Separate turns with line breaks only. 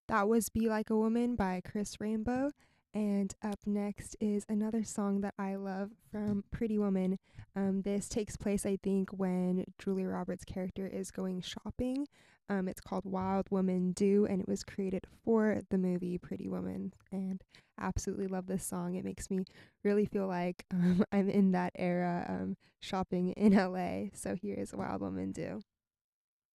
That was Be Like a Woman by Chris Rainbow. And up next is another song that I love from Pretty Woman. This takes place, I think, when Julia Roberts' character is going shopping. It's called Wild Woman Do, and it was created for the movie Pretty Woman. And I absolutely love this song. It makes me really feel like I'm in that era shopping in LA. So here is Wild Woman Do.